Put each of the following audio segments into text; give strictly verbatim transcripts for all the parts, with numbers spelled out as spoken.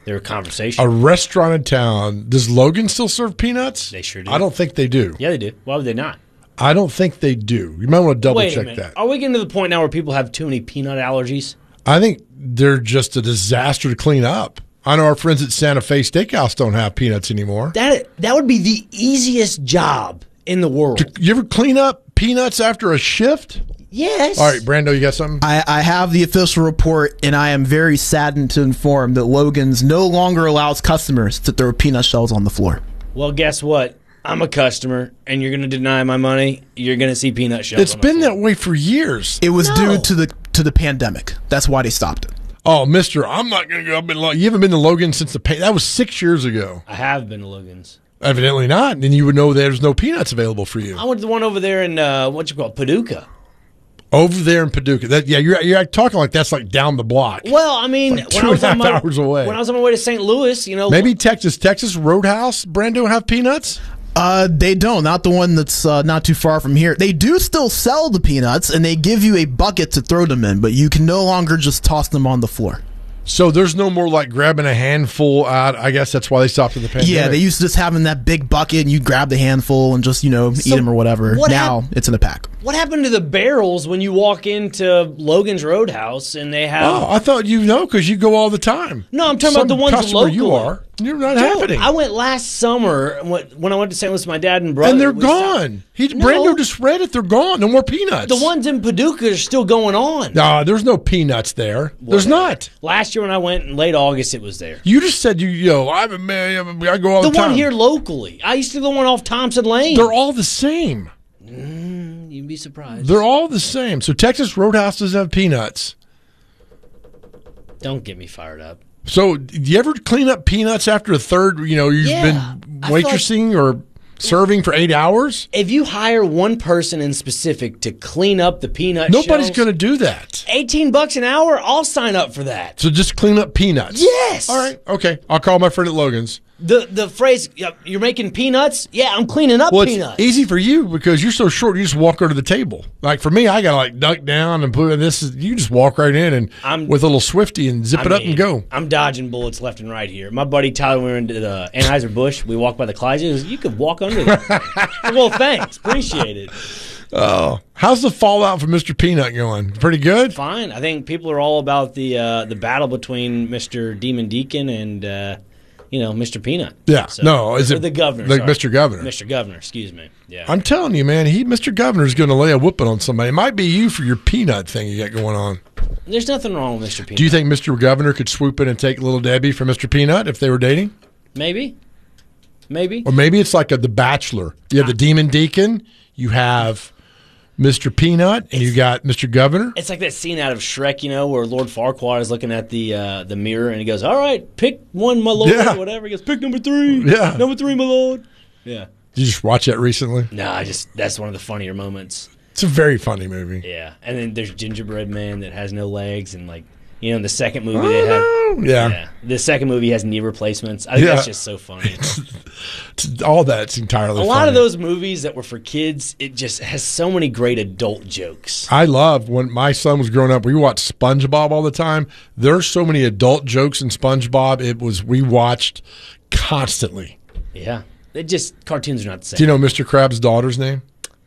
They're a conversation. A restaurant in town. Does Logan still serve peanuts? They sure do. I don't think they do. Yeah, they do. Why would they not? I don't think they do. You might want to double Wait a check minute. that. Are we getting to the point now where people have too many peanut allergies? I think they're just a disaster to clean up. I know our friends at Santa Fe Steakhouse don't have peanuts anymore. That that would be the easiest job in the world. You ever clean up peanuts after a shift? Yes. All right, Brando, you got something? I, I have the official report, and I am very saddened to inform that Logan's no longer allows customers to throw peanut shells on the floor. Well, guess what? I'm a customer, and you're going to deny my money. You're going to see peanut shells. It's on been the floor. that way for years. It was No. due to the to the pandemic. That's why they stopped it. Oh, Mister, I'm not going to go up in. Lo- You haven't been to Logan since the pa- that was six years ago. I have been to Logan's. Evidently not. Then you would know there's no peanuts available for you I went to the one over there in uh, what you call it, Paducah. over there in Paducah. That yeah, you're you're talking like that's like down the block. Well, I mean, Like when two I was and a on half my, hours away. When I was on my way to Saint Louis, you know, Maybe Texas, Texas Roadhouse. Brando have peanuts. Uh, they don't. Not the one that's uh, not too far from here. They do still sell the peanuts, and they give you a bucket to throw them in, but you can no longer just toss them on the floor. So there's no more like grabbing a handful out. I guess that's why they stopped in the pandemic. Yeah, they used to just having that big bucket, and you grab the handful and just, you know, So eat them or whatever. what Now hap- it's in a pack. what happened to the barrels when you walk into Logan's Roadhouse and they have? Oh, I thought you know because you go all the time. No, I'm talking Some about the ones customer locally. you are. You're not Dude, happening. I went last summer when when I went to Saint Louis with my dad and brother. and they're We stopped- gone. He No. Brando just read it. They're gone. No more peanuts. The ones in Paducah are still going on. No, there's no peanuts there. There's Whatever. not. Last year when I went in late August, it was there. You just said you yo. I'm a man. I go all The the, time. one here locally. I used to go one off Thompson Lane. They're all the same. You'd be surprised. They're all the same. So Texas Roadhouse doesn't have peanuts. Don't get me fired up. So do you ever clean up peanuts after a third? You know, you've Yeah, been I feel like- waitressing or serving for eight hours. If you hire one person in specific to clean up the peanut Nobody's shells, going to do that. eighteen bucks an hour, I'll sign up for that. So just clean up peanuts. Yes. All right. Okay. I'll call my friend at Logan's. The the phrase, "Yeah, you're making peanuts? Yeah, I'm cleaning up Well, it's peanuts. easy for you because you're so short. You just walk over to the table. Like for me, I got to like duck down and put this. Is, you just walk right in and I'm- with a little Swifty and zip I it up mean, and go. I'm dodging bullets left and right here. My buddy Tyler, we were into the Anheuser-Busch. We walked by the Clydes. He goes, you could walk under that. Well, thanks. Appreciate it. Oh, how's the fallout from Mister Peanut going? Pretty good. Fine. I think people are all about the uh, the battle between Mister Demon Deacon and, uh, you know, Mister Peanut. Yeah. So- no, is or it the governor? Like sorry. Mister Governor. Mister Governor, excuse me. Yeah. I'm telling you, man, he Mister Governor's going to lay a whooping on somebody. It might be you for your peanut thing you got going on. There's nothing wrong with Mister Peanut. Do you think Mister Governor could swoop in and take little Debbie from Mister Peanut if they were dating? Maybe. Maybe. Or maybe it's like a The Bachelor. You have the Demon Deacon, you have Mister Peanut, and you got Mister Governor. It's like that scene out of Shrek, you know, where Lord Farquaad is looking at the uh, the mirror and he goes, all right, pick one, my lord, Yeah. or whatever. He goes, pick number three. Yeah. Number three, my lord. Yeah. Did you just watch that recently? No, I just, that's one of the funnier moments. It's a very funny movie. Yeah. And then there's Gingerbread Man that has no legs and, like, you know, in the second movie they have. Oh, yeah. Yeah. The second movie has knee replacements. I think Yeah. that's just so funny. It's- All that's entirely A lot funny. of those movies that were for kids, it just has so many great adult jokes. I love when my son was growing up. We watched SpongeBob all the time. There's so many adult jokes in SpongeBob. It was we watched constantly. Yeah. It just, cartoons are not the same. Do you know Mister Krabs' daughter's name?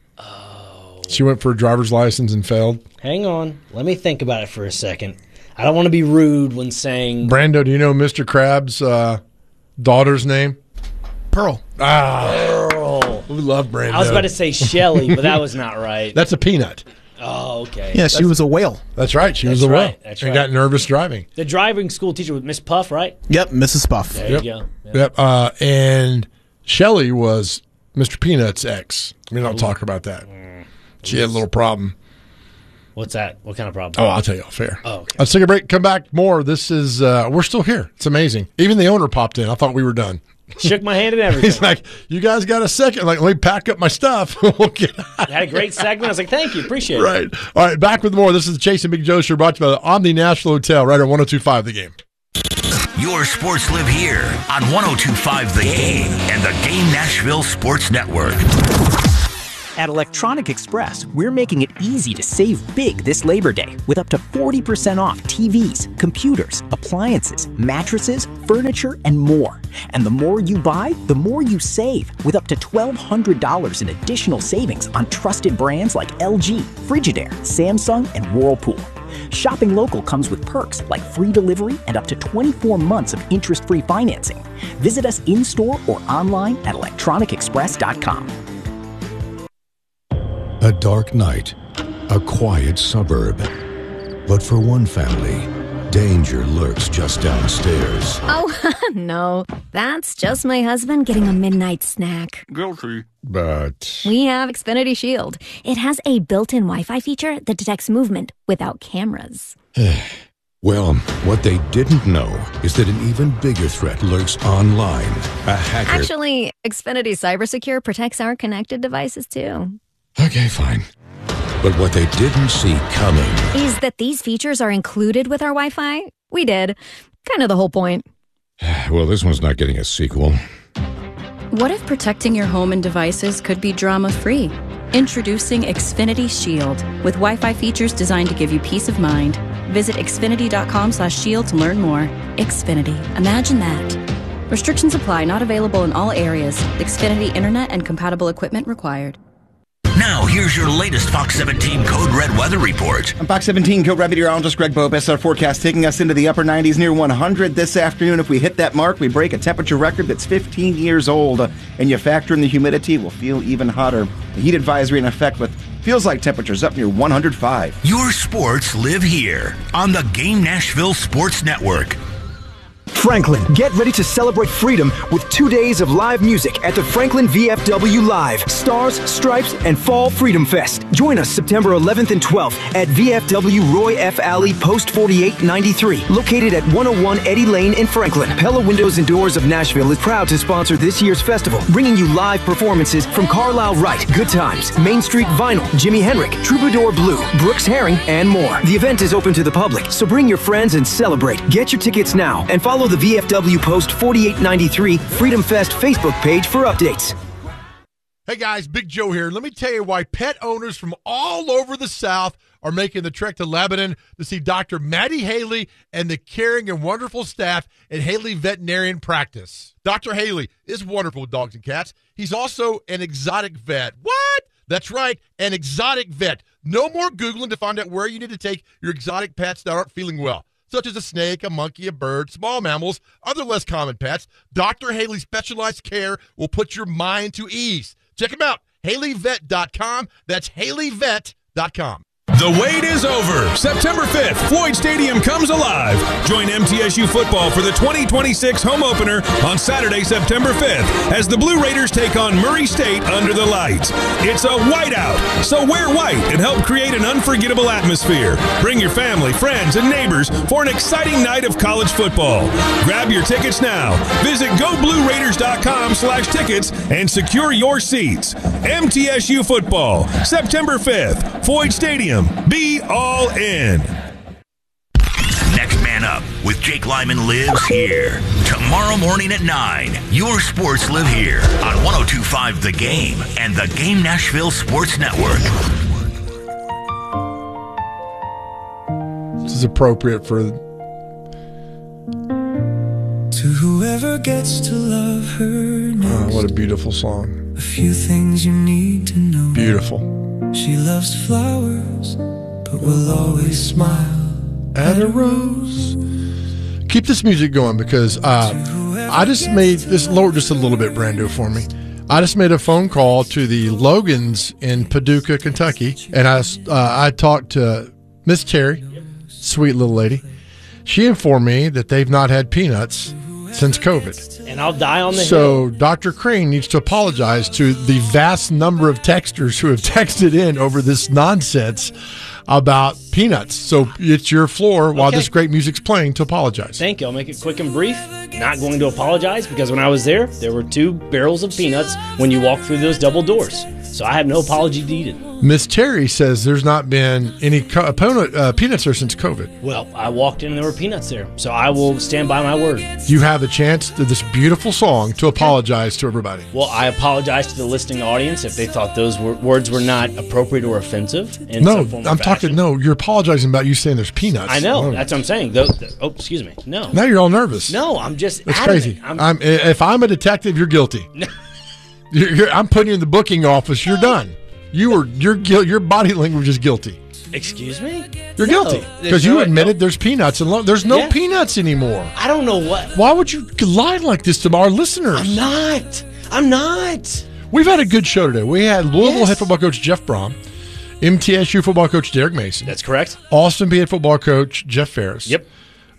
Oh, she went for a driver's license and failed. Hang on. Let me think about it for a second. I don't want to be rude when saying Brando, do you know Mister Krabs' uh, daughter's name? Pearl. Ah, Earl. we love Brando. I was about to say Shelly, but that was not right. That's a peanut. Oh, okay. Yeah, she was a whale. That's right. She was That's a whale right, that's and right. got nervous driving. The driving school teacher was Miss Puff, right? Yep, Missus Puff. There Yep. you go. Yeah. Yep. Uh, and Shelley was Mister Peanut's ex. We don't talk about that. She had a little problem. What's that? What kind of problem? Oh, I'll tell you off air. Oh, okay. Let's take a break. Come back more. This is uh, we're still here. It's amazing. Even the owner popped in. I thought we were done. Shook my hand and everything. He's like, "You guys got a second? Like, let me pack up my stuff. We'll get out." Had a great segment. I was like, thank you. Appreciate it. Right. All right. Back with more. This is the Chase and Big Joe Show brought to you by the Omni National Hotel right on one oh two point five The Game. Your sports live here on one oh two point five The Game and the Game Nashville Sports Network. At Electronic Express, we're making it easy to save big this Labor Day with up to forty percent off T Vs, computers, appliances, mattresses, furniture, and more. And the more you buy, the more you save with up to twelve hundred dollars in additional savings on trusted brands like L G, Frigidaire, Samsung, and Whirlpool. Shopping local comes with perks like free delivery and up to twenty-four months of interest-free financing. Visit us in-store or online at electronic express dot com. A dark night, a quiet suburb. But for one family, danger lurks just downstairs. Oh, no. That's just my husband getting a midnight snack. Guilty. But We have Xfinity Shield. It has a built-in Wi-Fi feature that detects movement without cameras. well, what they didn't know is that an even bigger threat lurks online. A hacker. Actually, Xfinity CyberSecure protects our connected devices, too. Okay, fine. But what they didn't see coming Is that these features are included with our Wi-Fi? We did. Kind of the whole point. Well, this one's not getting a sequel. What if protecting your home and devices could be drama-free? Introducing Xfinity Shield with Wi-Fi features designed to give you peace of mind. Visit xfinity dot com slash shield to learn more. Xfinity. Imagine that. Restrictions apply. Not available in all areas. Xfinity Internet and compatible equipment required. Now, here's your latest Fox seventeen Code Red weather report. I'm Fox seventeen Code Red meteorologist Greg Bobus. Our forecast taking us into the upper nineties near one hundred this afternoon. If we hit that mark, we break a temperature record that's fifteen years old. Uh, and you factor in the humidity, we'll feel even hotter. The heat advisory in effect with feels like temperatures up near one hundred five. Your sports live here on the Game Nashville Sports Network. Franklin, get ready to celebrate freedom with two days of live music at the Franklin V F W Live, Stars, Stripes, and Fall Freedom Fest. Join us September eleventh and twelfth at V F W Roy F. Alley, Post forty-eight ninety-three, located at one oh one Eddy Lane in Franklin. Pella Windows and Doors of Nashville is proud to sponsor this year's festival, bringing you live performances from Carlisle Wright, Good Times, Main Street Vinyl, Jimi Hendrix, Troubadour Blue, Brooks Herring, and more. The event is open to the public, so bring your friends and celebrate. Get your tickets now and follow the V F W Post forty-eight ninety-three Freedom Fest Facebook page for updates. Hey guys, Big Joe here. Let me tell you why pet owners from all over the South are making the trek to Lebanon to see Doctor Maddie Haley and the caring and wonderful staff at Haley Veterinarian Practice. Doctor Haley is wonderful with dogs and cats. He's also an exotic vet. What? That's right, an exotic vet. No more Googling to find out where you need to take your exotic pets that aren't feeling well, such as a snake, a monkey, a bird, small mammals, other less common pets. Doctor Haley's specialized care will put your mind to ease. Check him out, Haley Vet dot com. That's Haley Vet dot com. The wait is over. September fifth, Floyd Stadium comes alive. Join M T S U football for the twenty twenty-six home opener on Saturday, September fifth, as the Blue Raiders take on Murray State under the lights. It's a whiteout, so wear white and help create an unforgettable atmosphere. Bring your family, friends, and neighbors for an exciting night of college football. Grab your tickets now. Visit go blue raiders dot com slash tickets and secure your seats. M T S U football, September fifth, Floyd Stadium. Be all in. Next Man Up with Jake Lyman lives here. Tomorrow morning at nine, your sports live here on one oh two point five The Game and the Game Nashville Sports Network. This is appropriate for... To whoever gets to love her next. Oh, what a beautiful song. A few things you need to know. Beautiful. She loves flowers, but will always smile at a rose. Keep this music going because uh, I just made this lower just a little bit, Brando, for me. I just made a phone call to the Logans in Paducah, Kentucky, and I uh, I talked to Miss Terry, sweet little lady. She informed me that they've not had peanuts since COVID. And I'll die on the so hill. So Doctor Crane needs to apologize to the vast number of texters who have texted in over this nonsense about peanuts. So it's your floor while Okay. this great music's playing to apologize. Thank you. I'll make it quick and brief. Not going to apologize because when I was there, there were two barrels of peanuts when you walk through those double doors. So I have no apology needed. Miss Terry says there's not been any co- opponent, uh, peanuts there since COVID. Well, I walked in and there were peanuts there. So I will stand by my word. You have the chance to this beautiful song to apologize to everybody. Well, I apologize to the listening audience if they thought those were, words were not appropriate or offensive. In No, some form or I'm fashion. talking, no, you're apologizing about you saying there's peanuts. I know. Oh. That's what I'm saying. Though, th- oh, excuse me. No. Now you're all nervous. No, I'm just That's adamant. crazy. I'm, I'm, if I'm a detective, you're guilty. you're, you're, I'm putting you in the booking office. You're done. You were your guilt. Your body language is guilty. Excuse me? You're No, guilty there's because you no- admitted there's peanuts and lo- there's no Yeah. peanuts anymore. I don't know what. Why would you lie like this to our listeners? I'm not. I'm not. We've had a good show today. We had Louisville Yes. head football coach Jeff Brom, M T S U football coach Derek Mason. That's correct. Austin P head football coach Jeff Ferris. Yep.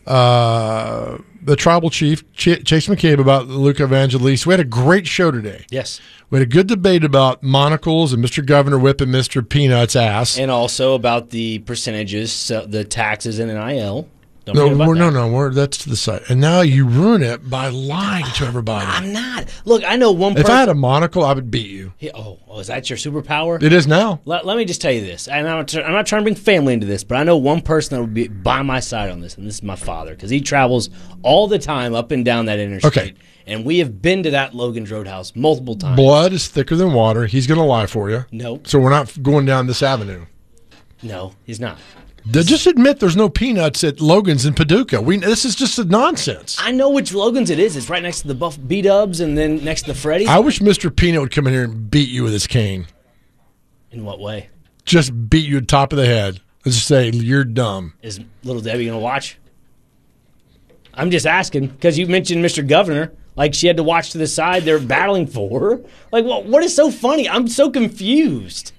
Uh, the tribal chief Ch- Chase McCabe about Luca Evangelista. We had a great show today. Yes. We had a good debate about monocles and Mister Governor whipping Mister Peanuts' ass. And also about the percentages, so the taxes and N I L. Don't No, forget about we're, no, that. no, we're, that's to the side. And now you ruin it by lying to everybody. I'm not. Look, I know one If person. I had a monocle, I would beat you. Yeah, oh, oh, is that your superpower? It is now. Let, let me just tell you this, and I'm not, tr- I'm not trying to bring family into this, but I know one person that would be by my side on this, and this is my father, because he travels all the time up and down that interstate. Okay. And we have been to that Logan's Roadhouse multiple times. Blood is thicker than water. He's going to lie for you. Nope. So we're not going down this avenue. No, he's not. D- Just admit there's no peanuts at Logan's in Paducah. We this is just a nonsense. I know which Logan's it is. It's right next to the Buff B-Dubs and then next to the Freddy's. I wish Mister Peanut would come in here and beat you with his cane. In what way? Just beat you at the top of the head. Let's just say you're dumb. Is Little Debbie going to watch? I'm just asking because you mentioned Mister Governor. Like she had to watch to the side. They're battling for her. Like, what? What is so funny? I'm so confused.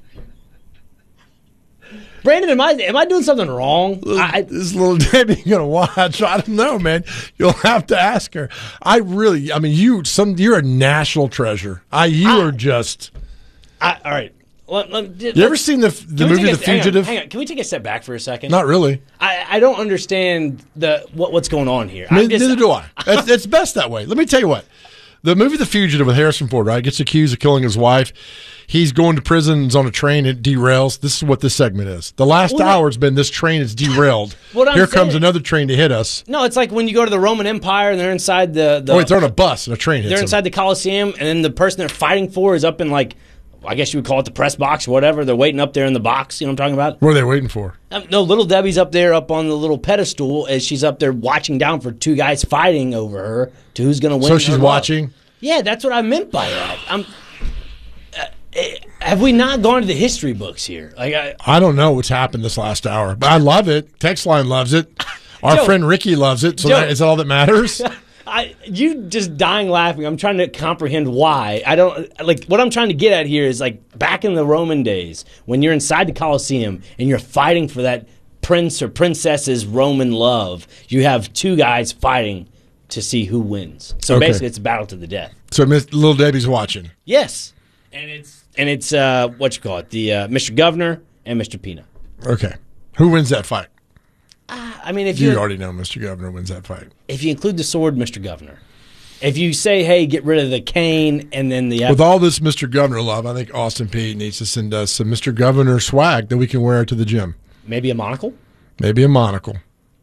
Brandon, am I am I doing something wrong? I, Is Little Debbie gonna watch? I don't know, man. You'll have to ask her. I really, I mean, you some you're a national treasure. I you I- are just. I, all right. Let, let, You ever seen the the movie The Fugitive? Hang on, hang on. Can we take a step back for a second? Not really. I, I don't understand the what, what's going on here. I'm Neither, just- neither do I. It's, it's best that way. Let me tell you what. The movie The Fugitive with Harrison Ford, right, gets accused of killing his wife. He's going to prison, he's on a train, it derails. This is what this segment is. The last Well, hour has been this train is derailed. What I'm Here comes saying- another train to hit us. No, it's like when you go to the Roman Empire and they're inside the. the Oh, wait, they're on a bus and a train hits They're them. inside the Coliseum, and then the person they're fighting for is up in, like, I guess you would call it the press box or whatever. They're waiting up there in the box. You know what I'm talking about? What are they waiting for? Um, no, Little Debbie's up there up on the little pedestal as she's up there watching down for two guys fighting over her to who's going to win. So her she's love. watching? Yeah, that's what I meant by that. I'm, uh, eh, have we not gone to the history books here? Like, I, I don't know what's happened this last hour, but I love it. Text line loves it. Our Joe. friend Ricky loves it. So Joe. that is all that matters. I, you just dying laughing. I'm trying to comprehend why. I don't like what I'm trying to get at here is like back in the Roman days when you're inside the Colosseum and you're fighting for that prince or princess's Roman love. You have two guys fighting to see who wins. So Okay. basically, it's a battle to the death. So Miss Little Debbie's watching. Yes, and it's and it's uh, what you call it, the uh, Mister Governor and Mister Peanut. Okay. Who wins that fight? I mean, if You you already know Mister Governor wins that fight. if you include the sword, Mister Governor. If you say, hey, get rid of the cane and then the With all this Mister Governor love, I think Austin P needs to send us some Mister Governor swag that we can wear to the gym. maybe a monocle. Maybe a monocle.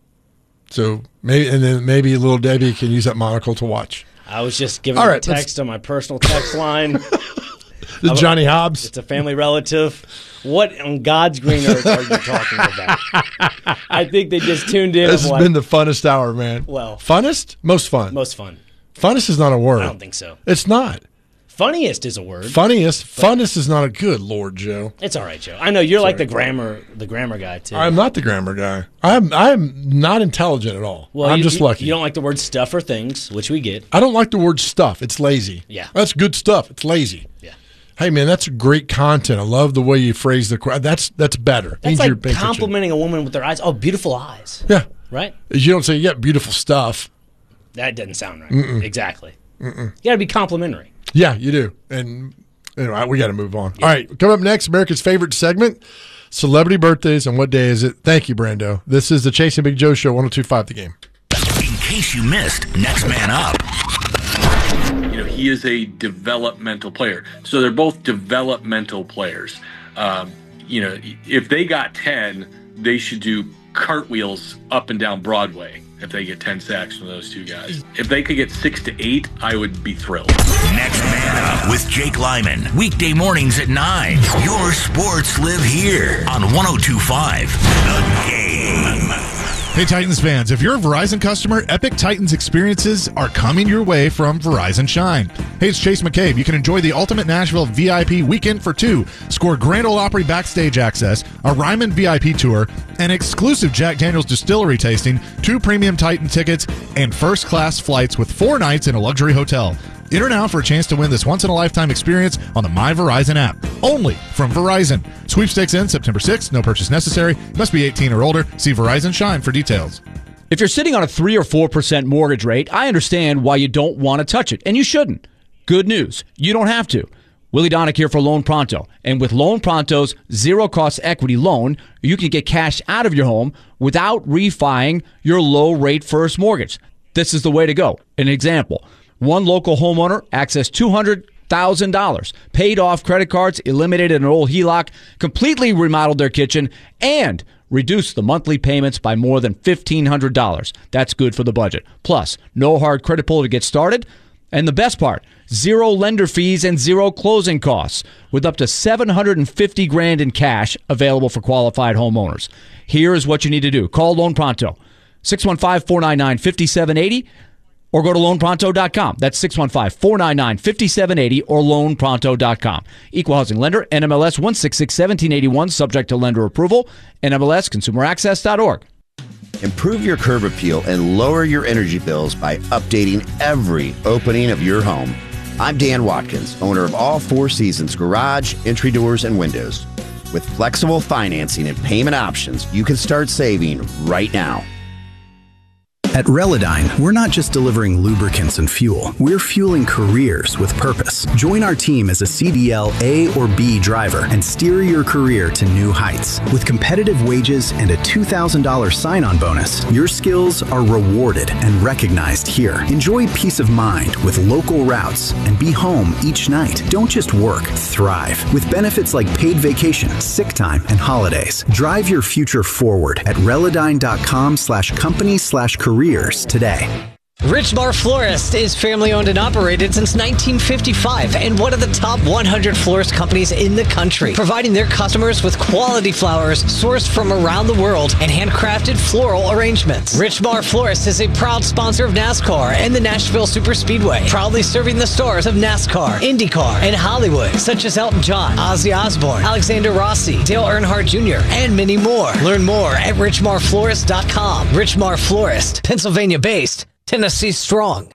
So maybe, and then maybe Little Debbie can use that monocle to watch. I was just giving All a right, let's- text on my personal text line. The Johnny Hobbs. It's a family relative. What on God's green earth are you talking about? I think they just tuned in. This I'm has like, been the funnest hour, man. Well. Funnest? Most fun. most fun. Funnest is not a word. I don't think so. It's not. Funniest is a word. Funniest. Funnest is not a good, Lord Joe. It's all right, Joe. I know you're like Sorry. the grammar, the grammar guy too. I'm not the grammar guy. I'm I'm not intelligent at all. well, I'm you, just you- lucky. You don't like the word stuff or things, which we get. I don't like the word stuff. It's lazy. Yeah. That's good stuff. It's lazy. Yeah. Hey man, that's great content. I love the way you phrase the question. That's that's better. That's Means like you're paying attention. complimenting a woman with their eyes. Oh, beautiful eyes. Yeah. Right? You don't say you got beautiful stuff. That doesn't sound right. Mm-mm. Exactly. Mm-mm. You got to be complimentary. Yeah, you do. And anyway, we got to move on. All right, coming up next, America's favorite segment, celebrity birthdays, and what day is it? Thank you, Brando. This is the Chasing Big Joe Show, one oh two point five The Game. In case you missed Next Man Up. You know, he is a developmental player. So they're both developmental players. Um, you know, if they got ten, they should do cartwheels up and down Broadway if they get ten sacks from those two guys. If they could get six to eight, I would be thrilled. Next Man Up with Jake Lyman. Weekday mornings at nine. Your sports live here on one oh two point five The Game. Hey, Titans fans, if you're a Verizon customer, Epic Titans experiences are coming your way from Verizon Shine. Hey, it's Chase McCabe. You can enjoy the Ultimate Nashville V I P Weekend for Two, score Grand Ole Opry backstage access, a Ryman V I P tour, an exclusive Jack Daniels distillery tasting, two premium Titan tickets, and first-class flights with four nights in a luxury hotel. Enter now for a chance to win this once-in-a-lifetime experience on the My Verizon app, only from Verizon. Sweepstakes ends September sixth. No purchase necessary. Must be eighteen or older. See Verizon Shine for details. If you're sitting on a three or four percent mortgage rate, I understand why you don't want to touch it, and you shouldn't. Good news, you don't have to. Willie Donick here for Loan Pronto. And with Loan Pronto's zero-cost equity loan, you can get cash out of your home without refining your low-rate first mortgage. This is the way to go. An example. One local homeowner accessed two hundred thousand dollars, paid off credit cards, eliminated an old H E L O C, completely remodeled their kitchen, and reduced the monthly payments by more than fifteen hundred dollars. That's good for the budget. Plus, no hard credit pull to get started. And the best part, zero lender fees and zero closing costs, with up to seven hundred fifty grand in cash available for qualified homeowners. Here is what you need to do. Call Loan Pronto, six one five, four nine nine, five seven eight zero. Or go to loan pronto dot com. That's six one five, four nine nine, five seven eight zero or loan pronto dot com. Equal housing lender, N M L S one six six, one seven eight one, subject to lender approval, N M L S consumer access dot org. Improve your curb appeal and lower your energy bills by updating every opening of your home. I'm Dan Watkins, owner of All Four Seasons Garage, Entry Doors, and Windows. With flexible financing and payment options, you can start saving right now. At Relodyne, we're not just delivering lubricants and fuel. We're fueling careers with purpose. Join our team as a C D L A or B driver and steer your career to new heights. With competitive wages and a two thousand dollars sign-on bonus, your skills are rewarded and recognized here. Enjoy peace of mind with local routes and be home each night. Don't just work, thrive. With benefits like paid vacation, sick time, and holidays. Drive your future forward at relodyne dot com slash company slash careers today. Richmar Florist is family owned and operated since nineteen fifty-five and one of the top one hundred florist companies in the country, providing their customers with quality flowers sourced from around the world and handcrafted floral arrangements. Richmar Florist is a proud sponsor of NASCAR and the Nashville Superspeedway, proudly serving the stars of NASCAR, IndyCar, and Hollywood, such as Elton John, Ozzy Osbourne, Alexander Rossi, Dale Earnhardt Junior, and many more. Learn more at richmar florist dot com. Richmar Florist, Pennsylvania-based, Tennessee strong.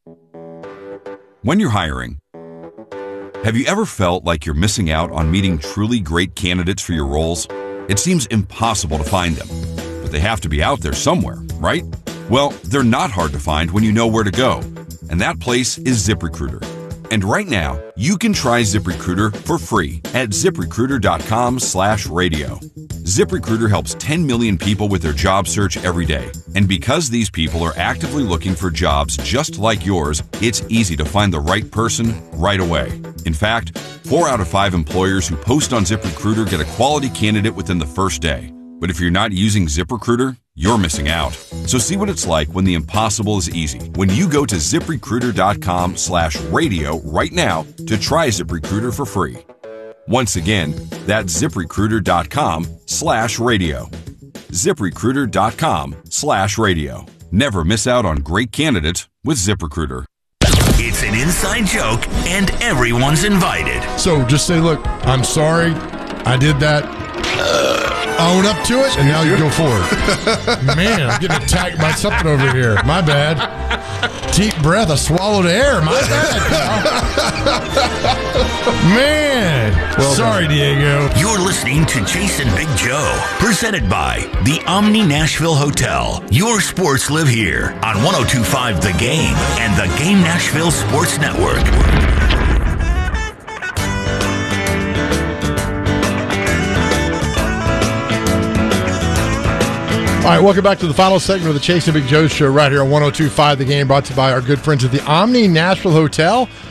When you're hiring, have you ever felt like you're missing out on meeting truly great candidates for your roles? It seems impossible to find them, but they have to be out there somewhere, right? Well, they're not hard to find when you know where to go, and that place is ZipRecruiter. And right now, you can try ZipRecruiter for free at ziprecruiter dot com slash radio. ZipRecruiter helps ten million people with their job search every day. And because these people are actively looking for jobs just like yours, it's easy to find the right person right away. In fact, four out of five employers who post on ZipRecruiter get a quality candidate within the first day. But if you're not using ZipRecruiter, you're missing out. So see what it's like when the impossible is easy. When you go to ziprecruiter dot com slash radio right now to try ZipRecruiter for free. Once again, that's ziprecruiter dot com slash radio. ziprecruiter dot com slash radio. Never miss out on great candidates with ZipRecruiter. It's an inside joke, and everyone's invited. So just say, look, I'm sorry, I did that. Uh, own up to it, and now you go forward. Man, I'm getting attacked by something over here. My bad. Deep breath, I swallowed air. My bad. Man. Well Sorry, done. Diego. You're listening to Jason Big Joe, presented by the Omni Nashville Hotel. Your sports live here on one oh two point five The Game and the Game Nashville Sports Network. All right, welcome back to the final segment of the Chase and Big Joe Show right here on one oh two point five The Game, brought to you by our good friends at the Omni Nashville Hotel.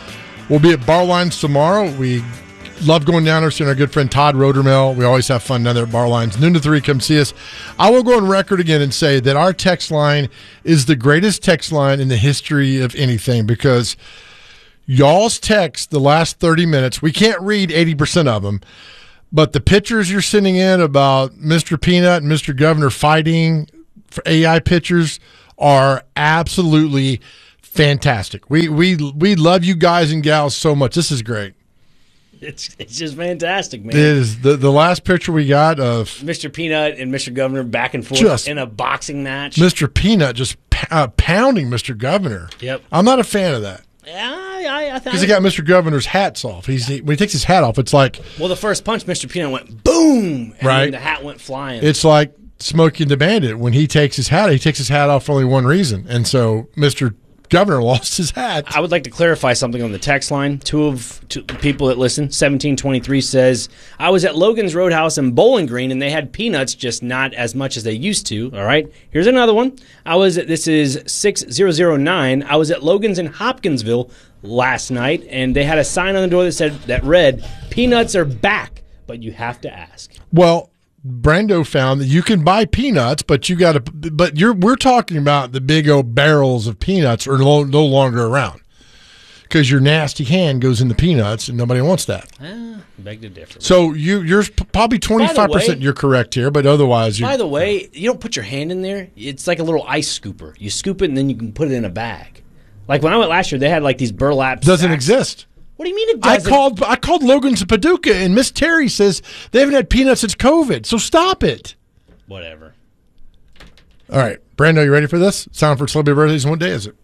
We'll be at Bar Lines tomorrow. We love going down there, seeing our good friend Todd Rodermel. We always have fun down there at Bar Lines. Noon to three, come see us. I will go on record again and say that our text line is the greatest text line in the history of anything because y'all's text the last thirty minutes, we can't read eighty percent of them, but the pictures you're sending in about Mister Peanut and Mister Governor fighting for A I pictures are absolutely fantastic. We we we love you guys and gals so much. This is great. It's it's just fantastic, man. It is the the last picture we got of Mister Peanut and Mister Governor back and forth Just in a boxing match. Mister Peanut just p- uh, pounding Mister Governor. Yep. I'm not a fan of that Yeah, I, I, I because he got Mister Governor's hats off. He's he, when he takes his hat off, it's like Well, the first punch, Mister Peanut went boom, and Right. then the hat went flying. it's like Smokey and the Bandit when he takes his hat. He takes his hat off for only one reason, and so Mister Governor lost his hat. I would like to clarify something on the text line. Two of two people that listen, seventeen twenty-three says, I was at Logan's Roadhouse in Bowling Green, and they had peanuts, just not as much as they used to. All right. Here's another one. I was at, this is six thousand nine. I was at Logan's in Hopkinsville last night, and they had a sign on the door that said, that read, peanuts are back, but you have to ask. Well, Brando found that you can buy peanuts, but you got to. But you're we're talking about the big old barrels of peanuts are no, no longer around because your nasty hand goes in the peanuts, and nobody wants that. Ah, beg to differ. So you you're probably twenty-five percent. way- You're correct here, but otherwise, you By the way, you don't put your hand in there. It's like a little ice scooper. You scoop it, and then you can put it in a bag. Like when I went last year, they had like these burlap doesn't sacks. exist. What do you mean it I doesn't? called I called Logan's Paducah, and Miss Terry says they haven't had peanuts since COVID. So stop it. Whatever. All right, Brando, you ready for this? Sound for celebrity birthdays. What day is it?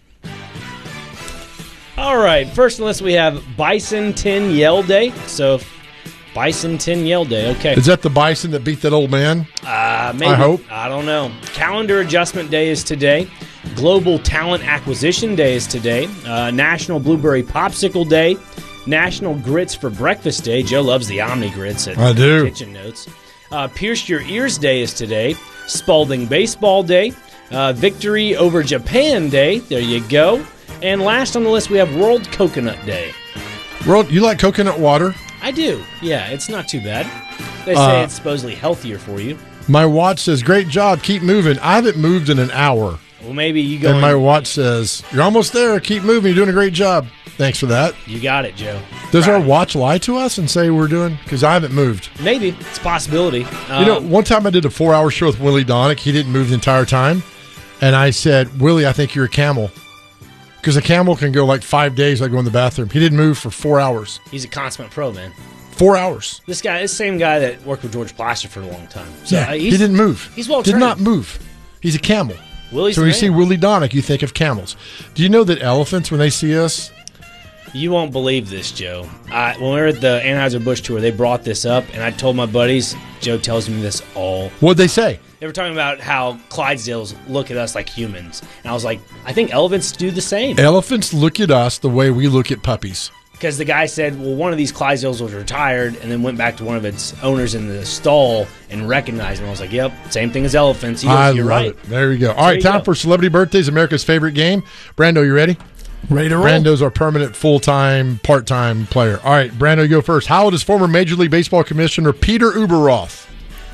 All right, first on the list we have Bison Tin Yell Day. So, Bison Tin Yell Day, okay. Is that the bison that beat that old man? Uh, maybe. I hope. I don't know. Calendar Adjustment Day is today. Global Talent Acquisition Day is today. Uh, National Blueberry Popsicle Day. National Grits for Breakfast Day. Joe loves the Omni Grits at I do. Kitchen Notes. Uh, Pierce Your Ears Day is today. Spalding Baseball Day. Uh, Victory Over Japan Day. There you go. And last on the list, we have World Coconut Day. World, you like coconut water? I do. Yeah, it's not too bad. They say Uh, it's supposedly healthier for you. My watch says, great job, keep moving. I haven't moved in an hour. Well, maybe you go. And my in- watch says, you're almost there, keep moving, you're doing a great job. Thanks for that. You got it, Joe. Does our watch lie to us and say we're doing? Because I haven't moved. Maybe. It's a possibility. you know, Um, one time I did a four-hour show with Willie Donick. He didn't move the entire time. And I said, Willie, I think you're a camel. Because a camel can go like five days, I go in the bathroom. He didn't move for four hours. He's a consummate pro, man. Four hours. This guy, this same guy that worked with George Plaster for a long time. So, yeah, uh, he he's- didn't move. He's well Did trained. not move. He's a camel. Willie's so when you the see man. Willie Donick, you think of camels. Do you know that elephants, when they see us, You won't believe this, Joe. I, when we were at the Anheuser-Busch tour, they brought this up, and I told my buddies, Joe tells me this all. what'd they say? They were talking about how Clydesdales look at us like humans. And I was like, I think elephants do the same. Elephants look at us the way we look at puppies. Because the guy said, well, one of these Clydesdales was retired and then went back to one of its owners in the stall and recognized him. I was like, yep, same thing as elephants. He goes, I you're love right. it. There we go. All There right, you time go. for Celebrity Birthdays, America's favorite game. Brando, you ready? Ready to roll. Brando's our permanent, full-time, part-time player. All right, Brando, you go first. How old is former Major League Baseball Commissioner Peter Uberroth?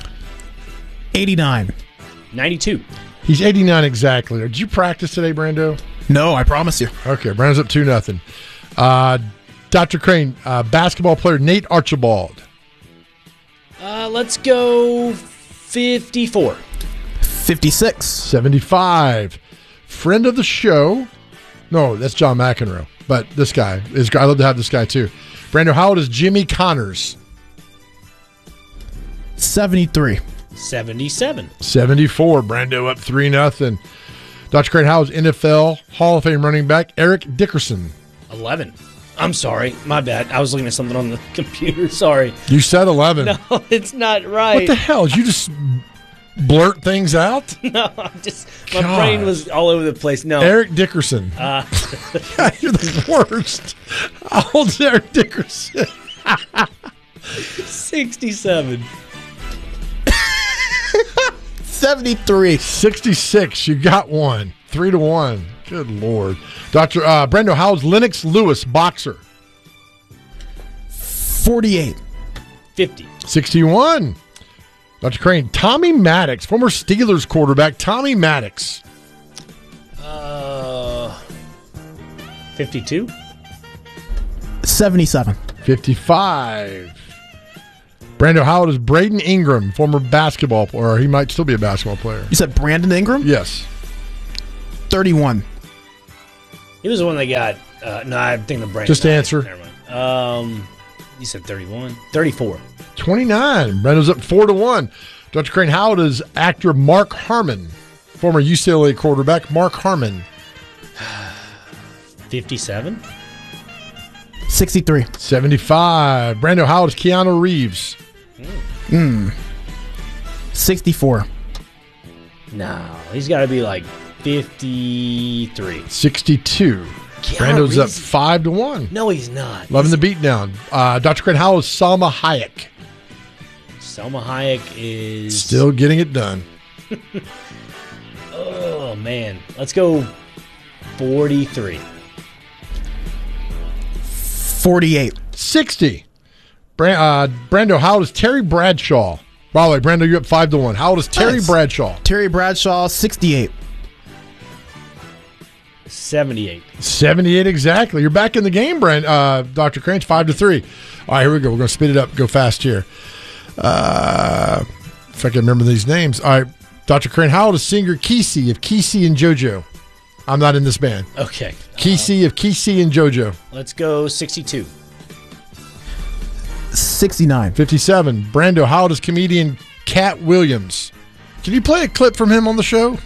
eighty-nine. ninety-two. He's eighty-nine exactly. Did you practice today, Brando? No, I promise you. Okay, Brando's up two nothing. Uh, Doctor Crane, uh, basketball player Nate Archibald. Uh, let's go fifty-four. fifty-six. seventy-five. Friend of the show. No, that's John McEnroe. But this guy is. I love to have this guy too. Brando, how old is Jimmy Connors? seventy-three. seventy-seven. seventy-four. Brando up three nothing. Doctor Crane, how old is N F L Hall of Fame running back Eric Dickerson? eleven. I'm sorry. My bad. I was looking at something on the computer. Sorry. You said eleven. No, it's not right. What the hell? Did you just blurt things out? No, I'm just my God. brain was all over the place. No, Eric Dickerson. Uh, God, you're the worst. How old's Eric Dickerson? sixty-seven. seventy-three. sixty-six. You got one. Three to one. Good Lord. Doctor Uh, Brando, how's Lennox Lewis, boxer? forty-eight. fifty. sixty-one. Doctor Crane, Tommy Maddox, former Steelers quarterback, Tommy Maddox. Uh, fifty-two. seventy-seven. fifty-five. Brando, how old is Braden Ingram, former basketball player? Or he might still be a basketball player. You said Brandon Ingram? Yes. thirty-one. He was the one that got. Uh, no, I'm thinking of Brandon. Just answer. Never mind. Um, you said thirty-one. thirty-four. twenty-nine. Brando's up four to one. Doctor Crane, how old is actor Mark Harmon, former U C L A quarterback Mark Harmon? fifty-seven. sixty-three. seventy-five. Brando, how old is Keanu Reeves? Hmm. sixty-four. No, he's got to be like fifty-three. sixty-two. Keanu Brando's up Reeves? five to one. No, he's not. Loving the beatdown. Uh, Doctor Crane, how old is Salma Hayek? Selma Hayek is Still getting it done. Oh man, let's go forty-three. forty-eight. sixty. Bra- uh, Brando, how old is Terry Bradshaw? By the way, Brando, you're up five to one. How old is Terry Nice. Bradshaw? Terry Bradshaw, sixty-eight. seventy-eight. seventy-eight exactly. You're back in the game, Brand, uh, Doctor Crane. five to three. All right, here we go. We're going to speed it up. Go fast here. Uh, if I can remember these names. All right, Doctor Crane, how old is singer Kesey of Kesey and JoJo? I'm not in this band. Okay. Kesey of Kesey and JoJo. Let's go sixty-two. sixty-nine. fifty-seven. Brando, how old is comedian Cat Williams? Can you play a clip from him on the show?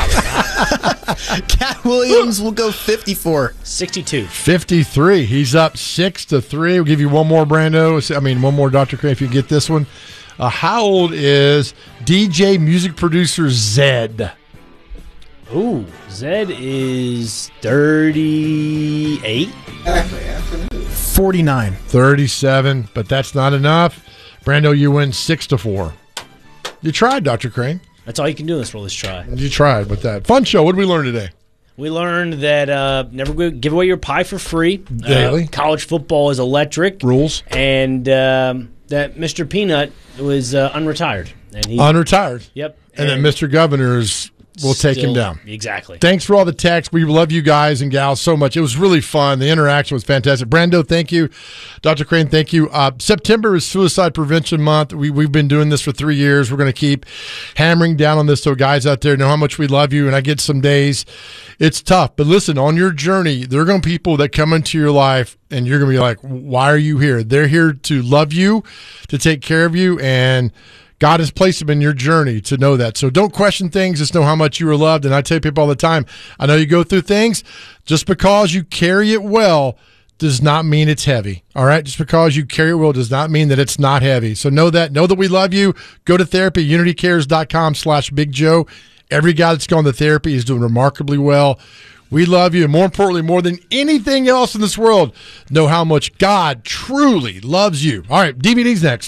Cat Williams will go fifty-four. sixty-two. fifty-three. He's up six to three. We'll give you one more, Brando. I mean, one more, Doctor Crane, if you get this one. Uh, how old is D J music producer Zed? Ooh, Zed is thirty-eight. forty-nine. thirty-seven, but that's not enough. Brando, you win six to four. You tried, Doctor Crane. That's all you can do in this world is try. You tried with that. Fun show. What did we learn today? We learned that uh, never give away your pie for free. Daily. Uh, college football is electric. Rules. And um, that Mister Peanut was uh, unretired. And he, Unretired. Yep. And, then Mister Governor's will take him still- down. Exactly. Thanks for all the texts. We love you guys and gals so much. It was really fun. The interaction was fantastic. Brando, thank you. Doctor Crane, thank you. Uh, September is Suicide Prevention Month. We, we've been doing this for three years. We're going to keep hammering down on this so guys out there know how much we love you. And I get some days it's tough. But listen, on your journey, there are going to be people that come into your life and you're going to be like, why are you here? They're here to love you, to take care of you, and God has placed them in your journey to know that. So don't question things. Just know how much you are loved. And I tell people all the time, I know you go through things. Just because you carry it well does not mean it's heavy. All right? Just because you carry it well does not mean that it's not heavy. So know that. Know that we love you. Go to therapy, unitycares.com slash Big Joe. Every guy that's gone to therapy is doing remarkably well. We love you. And more importantly, more than anything else in this world, know how much God truly loves you. All right, D V D's next.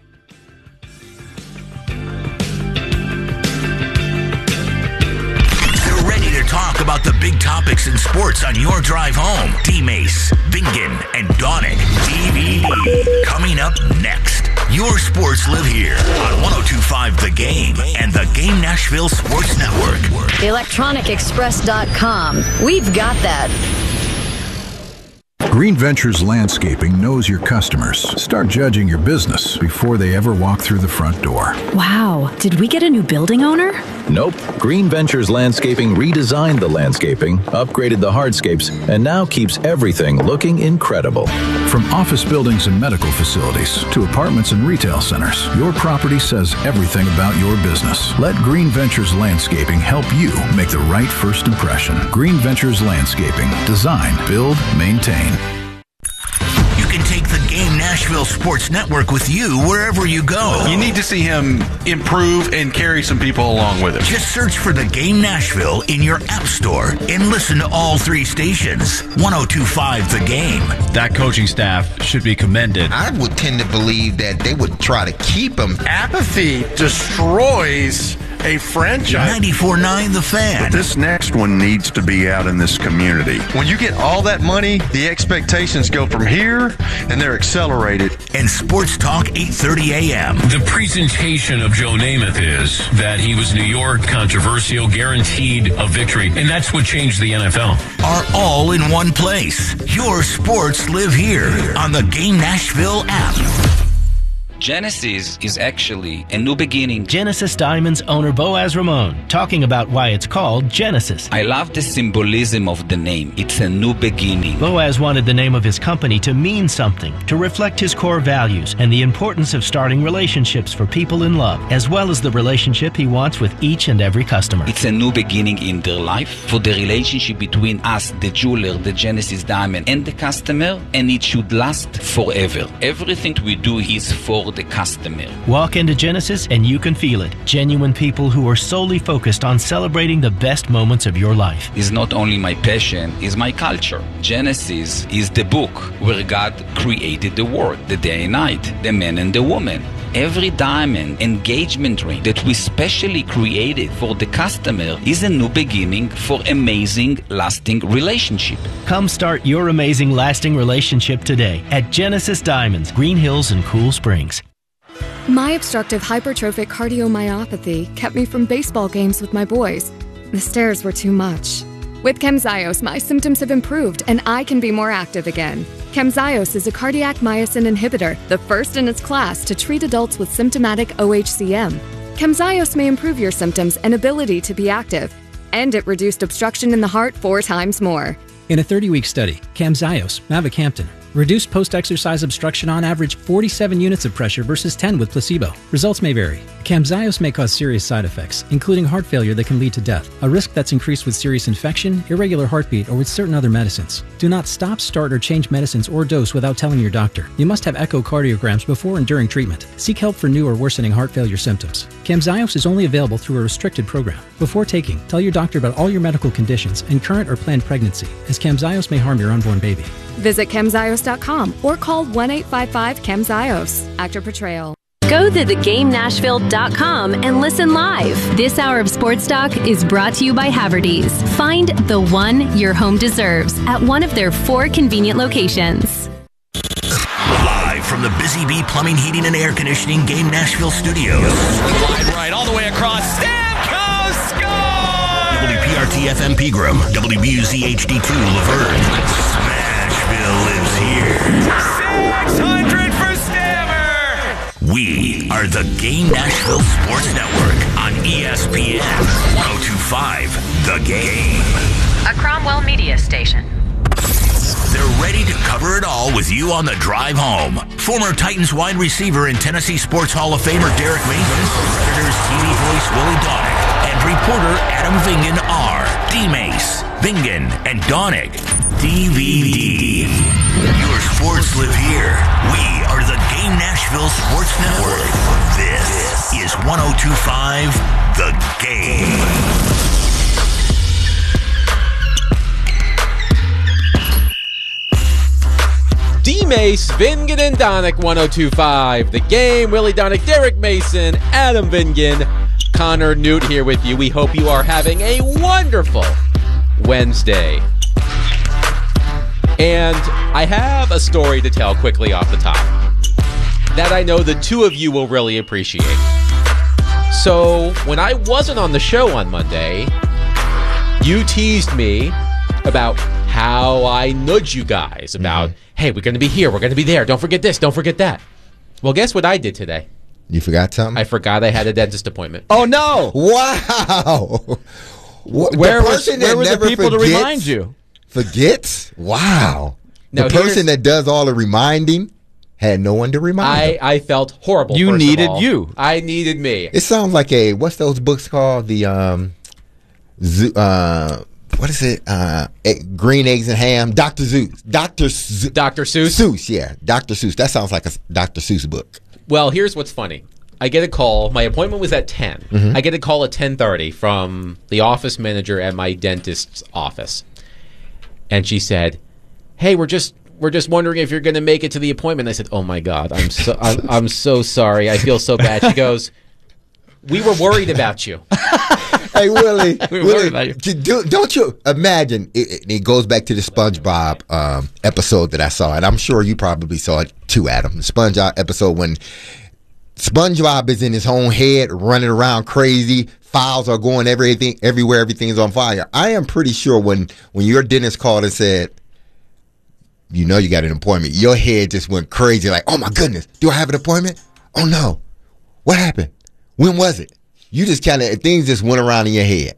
Talk about the big topics in sports on your drive home. D-Mace, Bingen, and Donick. D V D. Coming up next. Your sports live here on one oh two point five The Game and the Game Nashville Sports Network. electronic express dot com. We've got that. Green Ventures Landscaping knows your customers. Start judging your business before they ever walk through the front door. Wow, did we get a new building owner? Nope. Green Ventures Landscaping redesigned the landscaping, upgraded the hardscapes, and now keeps everything looking incredible. From office buildings and medical facilities to apartments and retail centers, your property says everything about your business. Let Green Ventures Landscaping help you make the right first impression. Green Ventures Landscaping. Design, build, maintain. You can take the Game Nashville Sports Network with you wherever you go. You need to see him improve and carry some people along with him. Just search for the Game Nashville in your app store and listen to all three stations. one oh two point five The Game. That coaching staff should be commended. I would tend to believe that they would try to keep him. Apathy destroys a franchise. ninety-four point nine The Fan. But this next one needs to be out in this community. When you get all that money, the expectations go from here, and they're accelerated. And Sports Talk eight thirty a.m. The presentation of Joe Namath is that he was New York, controversial, guaranteed a victory, and that's what changed the N F L. Are all in one place. Your sports live here on the Game Nashville app. Genesis is actually a new beginning. Genesis Diamonds owner Boaz Ramon talking about why it's called Genesis. I love the symbolism of the name. It's a new beginning. Boaz wanted the name of his company to mean something, to reflect his core values and the importance of starting relationships for people in love, as well as the relationship he wants with each and every customer. It's a new beginning in their life for the relationship between us, the jeweler, the Genesis Diamond, and the customer, and it should last forever. Everything we do is for the customer. Walk into Genesis and you can feel it. Genuine people who are solely focused on celebrating the best moments of your life. It's not only my passion, it's my culture. Genesis is the book where God created the world, the day and night, the man and the woman. Every diamond engagement ring that we specially created for the customer is a new beginning for amazing, lasting relationship. Come start your amazing, lasting relationship today at Genesis Diamonds, Green Hills and Cool Springs. My obstructive hypertrophic cardiomyopathy kept me from baseball games with my boys. The stairs were too much. With Camzyos, my symptoms have improved and I can be more active again. Camzyos is a cardiac myosin inhibitor, the first in its class to treat adults with symptomatic O H C M. Camzyos may improve your symptoms and ability to be active, and it reduced obstruction in the heart four times more. In a thirty-week study, Camzyos, mavacamten, reduced post-exercise obstruction on average forty-seven units of pressure versus ten with placebo. Results may vary. Camzyos may cause serious side effects, including heart failure that can lead to death, a risk that's increased with serious infection, irregular heartbeat, or with certain other medicines. Do not stop, start, or change medicines or dose without telling your doctor. You must have echocardiograms before and during treatment. Seek help for new or worsening heart failure symptoms. Camzyos is only available through a restricted program. Before taking, tell your doctor about all your medical conditions and current or planned pregnancy, as Camzyos may harm your unborn baby. Visit Camzyos dot com or call one eight five five Camzyos. Actor Portrayal. Go to the game nashville dot com and listen live. This hour of Sports Talk is brought to you by Haverty's. Find the one your home deserves at one of their four convenient locations. Live from the Busy Bee Plumbing, Heating, and Air Conditioning Game Nashville Studios. Wide right, all the way across. Stamkos score! W P R T F M Pegram, W B U Z H D two Laverne. Smashville lives here. six hundred for Stammer! We are the Game Nashville Sports Network on E S P N one oh two point five The Game. A Cromwell Media Station. They're ready to cover it all with you on the drive home. Former Titans wide receiver and Tennessee Sports Hall of Famer Derek Mason, Predators T V voice Willie Donick, and reporter Adam Vingan are D-Mace, Vingan, and Donick. D V D. Your sports live here. We are the Game Nashville Sports Network. This is one oh two point five The Game. D-Mace, Vingan, and Donick, one oh two point five The Game. Willie Donick, Derek Mason, Adam Vingan, Connor Newt here with you. We hope you are having a wonderful Wednesday. And I have a story to tell quickly off the top that I know the two of you will really appreciate. So, when I wasn't on the show on Monday, you teased me about how I nudge you guys about, mm-hmm. hey, we're going to be here, we're going to be there, don't forget this, don't forget that. Well, guess what I did today? You forgot something? I forgot I had a dentist appointment. Oh, no! Wow! Where, was, where were the people forgets, to remind you? Forgets? Wow. Now, the person that does all the reminding had no one to remind I, them. I felt horrible. You first needed of all. you. I needed me. It sounds like a, what's those books called? The, um, zoo, uh, what is it? Uh, Green Eggs and Ham. Doctor Seuss. Doctor Z- Doctor Seuss? Seuss, yeah. Doctor Seuss. That sounds like a Doctor Seuss book. Well, here's what's funny. I get a call. My appointment was at ten. Mm-hmm. I get a call at ten thirty from the office manager at my dentist's office. And she said, hey, we're just we're just wondering if you're going to make it to the appointment. I said, oh, my God, I'm so I'm, I'm so sorry. I feel so bad. She goes, We were worried about you. Hey, Willie, We were Willie worried about you. do, don't you imagine, it, it goes back to the SpongeBob um, episode that I saw, and I'm sure you probably saw it too, Adam. The SpongeBob episode when SpongeBob is in his own head running around crazy, files are going everything, everywhere, everything's on fire. I am pretty sure when, when your dentist called and said, you know you got an appointment, your head just went crazy like, oh my goodness, do I have an appointment? Oh no, what happened? When was it? You just kind of, things just went around in your head.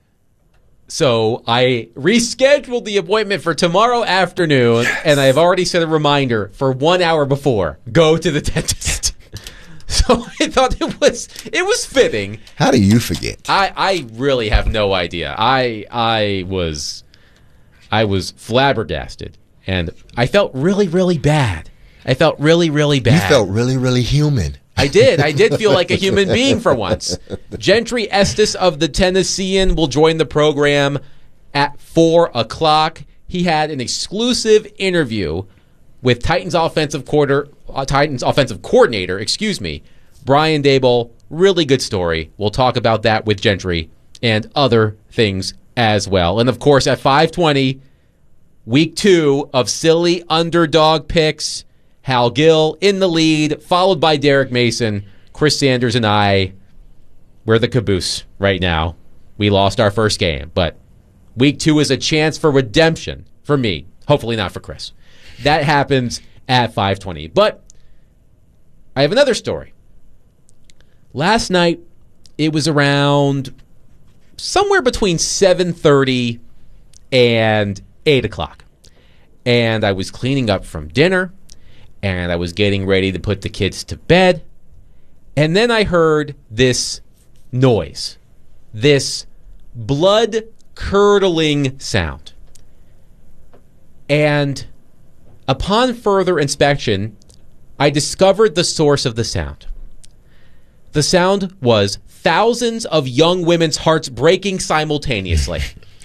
So I rescheduled the appointment for tomorrow afternoon, and I have already set a reminder for one hour before. Go to the dentist. So I thought it was it was fitting. How do you forget? I, I really have no idea. I I was I was flabbergasted, and I felt really really bad. I felt really really bad. You felt really really human. I did. I did feel like a human being for once. Gentry Estes of the Tennessean will join the program at four o'clock. He had an exclusive interview with Titans offensive quarter, uh, Titans offensive coordinator, excuse me, Brian Daboll. Really good story. We'll talk about that with Gentry and other things as well. And of course, at five twenty, week two of silly underdog picks. Hal Gill in the lead, followed by Derek Mason. Chris Sanders and I, we're the caboose right now. We lost our first game, but week two is a chance for redemption for me. Hopefully not for Chris. That happens at five twenty. But I have another story. Last night, it was around somewhere between seven thirty and eight o'clock. And I was cleaning up from dinner. And I was getting ready to put the kids to bed. And then I heard this noise, this blood-curdling sound. And upon further inspection, I discovered the source of the sound. The sound was thousands of young women's hearts breaking simultaneously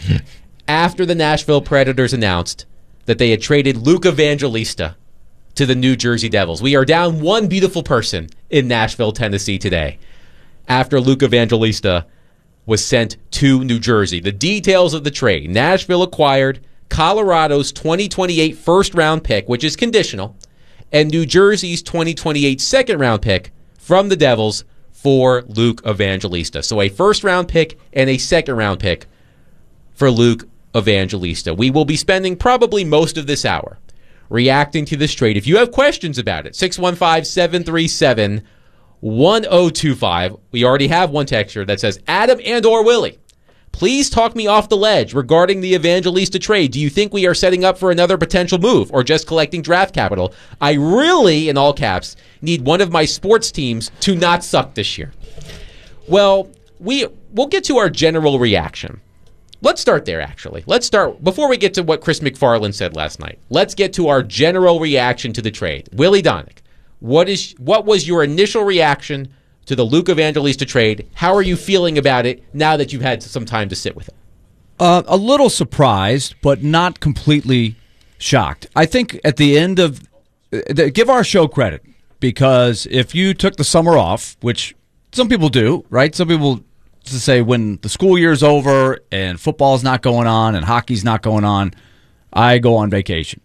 after the Nashville Predators announced that they had traded Luke Evangelista to the New Jersey Devils. We are down one beautiful person in Nashville, Tennessee today after Luke Evangelista was sent to New Jersey. The details of the trade. Nashville acquired Colorado's twenty twenty-eight first-round pick, which is conditional, and New Jersey's twenty twenty-eight second-round pick from the Devils for Luke Evangelista. So a first-round pick and a second-round pick for Luke Evangelista. We will be spending probably most of this hour reacting to this trade. If you have questions about it, six one five, seven three seven, one zero two five. We already have one texture that says, Adam and or Willie, please talk me off the ledge regarding the Evangelista trade. Do you think we are setting up for another potential move or just collecting draft capital? I really, in all caps, need one of my sports teams to not suck this year. Well, we, we'll get to our general reaction. Let's start there, actually. Let's start, before we get to what Chris McFarland said last night, let's get to our general reaction to the trade. Willie Donick, what is what was your initial reaction to the Luke Evangelista trade? How are you feeling about it now that you've had some time to sit with it? Uh, a little surprised, but not completely shocked. I think at the end of, uh, give our show credit, because if you took the summer off, which some people do, right? Some people to say when the school year's over and football's not going on and hockey's not going on, I go on vacation.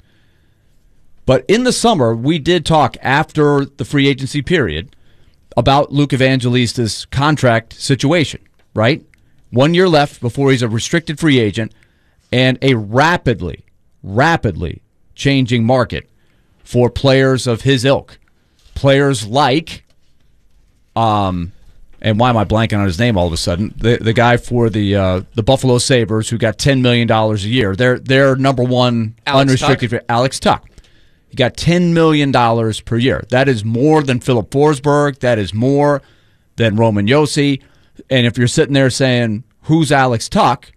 But in the summer, we did talk after the free agency period about Luke Evangelista's contract situation, right? One year left before he's a restricted free agent and a rapidly, rapidly changing market for players of his ilk. Players like, um, and why am I blanking on his name all of a sudden? The the guy for the uh, the Buffalo Sabres who got ten million dollars a year. They're, they're number one Alex unrestricted Tuck. free, Alex Tuck. He got ten million dollars per year. That is more than Philip Forsberg. That is more than Roman Josi. And if you're sitting there saying, who's Alex Tuck?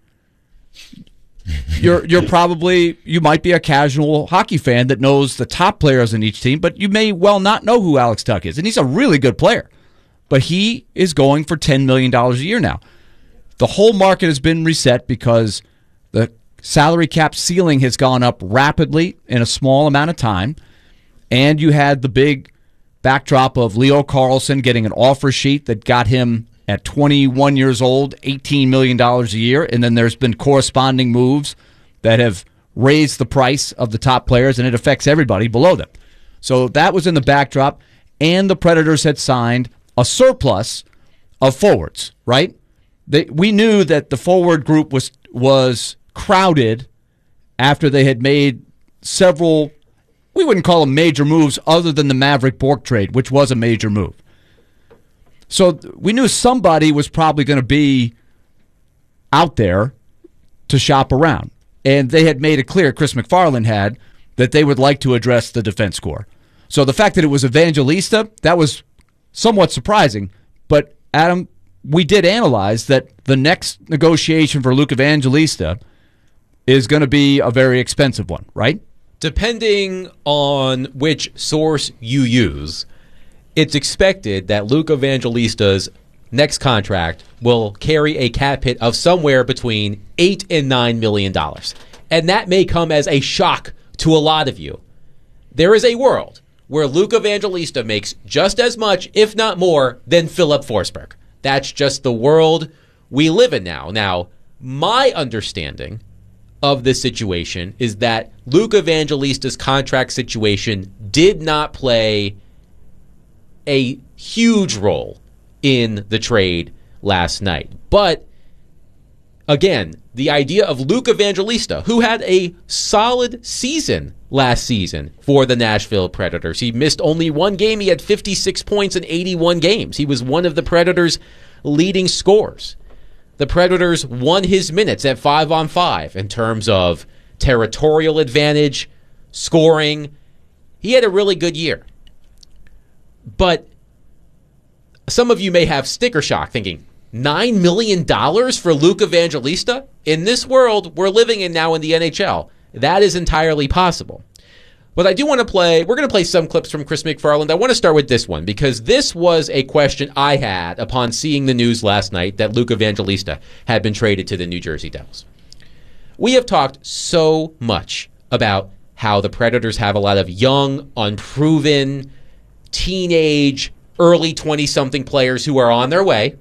You're you're probably, you might be a casual hockey fan that knows the top players in each team, but you may well not know who Alex Tuck is. And he's a really good player. But he is going for ten million dollars a year now. The whole market has been reset because the salary cap ceiling has gone up rapidly in a small amount of time. And you had the big backdrop of Leo Carlsson getting an offer sheet that got him at twenty-one years old, eighteen million dollars a year, and then there's been corresponding moves that have raised the price of the top players, and it affects everybody below them. So that was in the backdrop, and the Predators had signed a surplus of forwards, right? They, we knew that the forward group was was crowded after they had made several, we wouldn't call them major moves other than the Maverick Bourque trade, which was a major move. So we knew somebody was probably going to be out there to shop around. And they had made it clear, Chris McFarland had, that they would like to address the defense core. So the fact that it was Evangelista, that was somewhat surprising. But, Adam, we did analyze that the next negotiation for Luke Evangelista is going to be a very expensive one, right? Depending on which source you use, it's expected that Luke Evangelista's next contract will carry a cap hit of somewhere between eight and nine million dollars, and that may come as a shock to a lot of you. There is a world where Luke Evangelista makes just as much, if not more, than Philip Forsberg. That's just the world we live in now. Now, my understanding of this situation is that Luke Evangelista's contract situation did not play a huge role in the trade last night. But, again, the idea of Luke Evangelista, who had a solid season last season for the Nashville Predators. He missed only one game. He had fifty-six points in eighty-one games. He was one of the Predators' leading scorers. The Predators won his minutes at five on five in terms of territorial advantage, scoring. He had a really good year. But some of you may have sticker shock thinking, nine million dollars for Luke Evangelista? In this world we're living in now in the N H L, that is entirely possible. But I do want to play, we're going to play some clips from Chris McFarland. I want to start with this one because this was a question I had upon seeing the news last night that Luke Evangelista had been traded to the New Jersey Devils. We have talked so much about how the Predators have a lot of young, unproven, teenage, early twenty-something players who are on their way,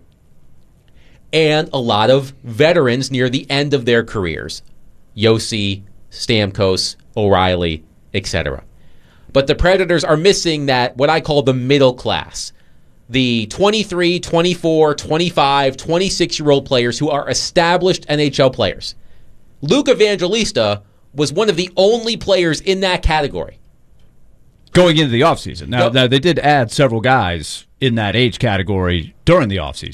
and a lot of veterans near the end of their careers. Josi, Stamkos, O'Reilly, et cetera. But the Predators are missing that, what I call the middle class. The twenty-three, twenty-four, twenty-five, twenty-six-year-old players who are established N H L players. Luke Evangelista was one of the only players in that category. Going into the offseason. Now, now, they did add several guys in that age category during the offseason.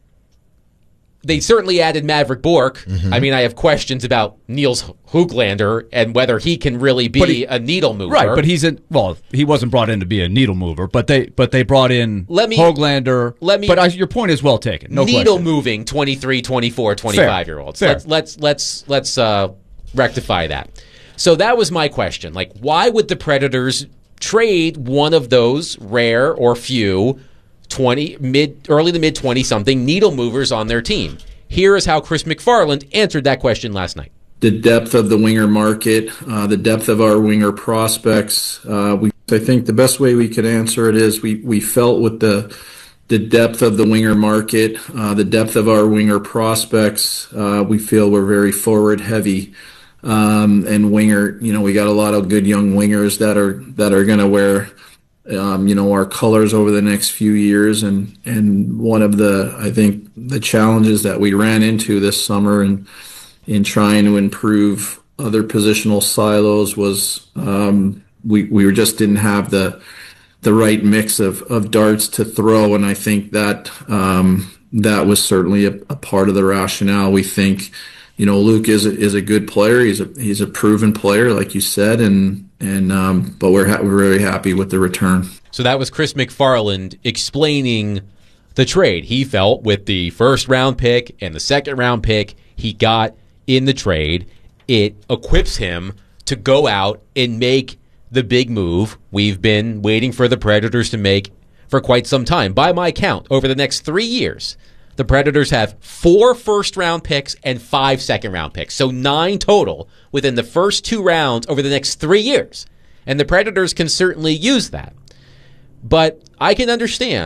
They certainly added Maverick Bourque. Mm-hmm. I mean, I have questions about Niels Höglander and whether he can really be he, a needle mover. Right, but he's in. Well, he wasn't brought in to be a needle mover, but they but they brought in let me, Höglander. Let me, but I, your point is well taken. No needle question. moving twenty-three, twenty-four, twenty-five-year-olds. Let's let's let's let's uh, rectify that. So that was my question. Like, why would the Predators trade one of those rare or few twenty mid early to mid twenty something needle movers on their team? Here is how Chris McFarland answered that question last night. The depth of the winger market, uh, the depth of our winger prospects. Uh, we, I think the best way we could answer it is we, we felt with the the depth of the winger market, uh, the depth of our winger prospects, uh, we feel we're very forward heavy. Um, and winger, you know, we got a lot of good young wingers that are that are going to wear, um, you know, our colors over the next few years. And and one of the, I think, the challenges that we ran into this summer and in trying to improve other positional silos was um, we we just didn't have the the right mix of of darts to throw, and I think that um, that was certainly a, a part of the rationale. We think. You know, Luke is a, is a good player. He's a he's a proven player, like you said, and and um, but we're ha- we're very happy with the return. So that was Chris McFarland explaining the trade. He felt with the first round pick and the second round pick he got in the trade, it equips him to go out and make the big move we've been waiting for the Predators to make for quite some time. By my count, over the next three years. The Predators have four first-round picks and five second-round picks, so nine total within the first two rounds over the next three years. And the Predators can certainly use that. But I can understand